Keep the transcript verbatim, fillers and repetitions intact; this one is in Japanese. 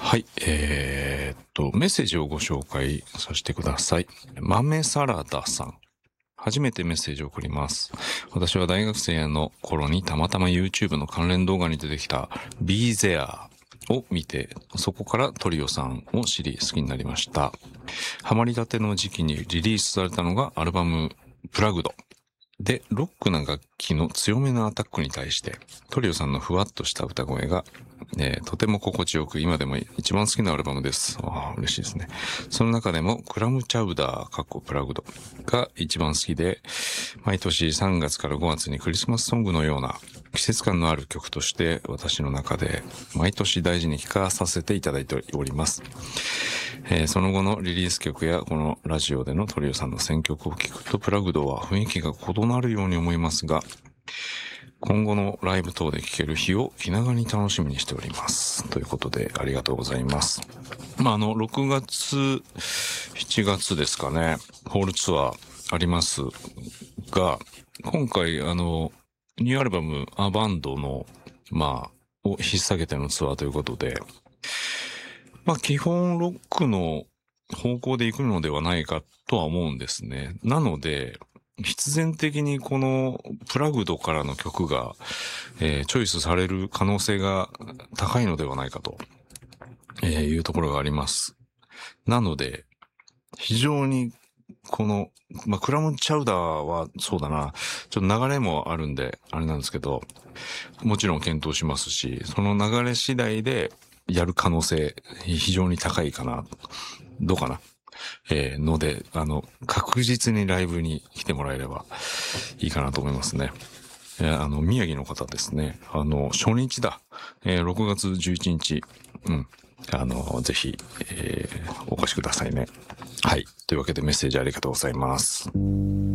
はい、えーっと、メッセージをご紹介させてください。豆サラダさん。初めてメッセージを送ります。私は大学生の頃にたまたま YouTube の関連動画に出てきた Be There を見て、そこからトリオさんを知り好きになりました。ハマりたての時期にリリースされたのがアルバムプラグド。で、ロックな楽器の強めのアタックに対して、トリオさんのふわっとした歌声が、えー、とても心地よく、今でも一番好きなアルバムです。ああ、嬉しいですね。その中でも、クラムチャウダー、かっこプラグドが一番好きで、毎年さんがつからごがつにクリスマスソングのような季節感のある曲として、私の中で毎年大事に聴かさせていただいております。えー、その後のリリース曲やこのラジオでのトリオさんの選曲を聴くとプラグドは雰囲気が異なるように思いますが、今後のライブ等で聴ける日を気長に楽しみにしております。ということでありがとうございます。まあ、あの、ろくがつ、しちがつですかね、ホールツアーありますが、今回あの、ニューアルバムアバンドの、まあ、を引っ提げてのツアーということで、まあ基本ロックの方向で行くのではないかとは思うんですね。なので、必然的にこのプラグドからの曲が、えー、チョイスされる可能性が高いのではないかと、えー、いうところがあります。なので、非常にこの、まあ、クラムチャウダーはそうだな、ちょっと流れもあるんで、あれなんですけど、もちろん検討しますし、その流れ次第でやる可能性、非常に高いかな。どうかな。えー、ので、あの、確実にライブに来てもらえればいいかなと思いますね。えー、あの、宮城の方ですね。あの、初日だ。えー、ろくがつじゅういちにち。うん。あの、ぜひ、えー、お越しくださいね。はい。というわけでメッセージありがとうございます。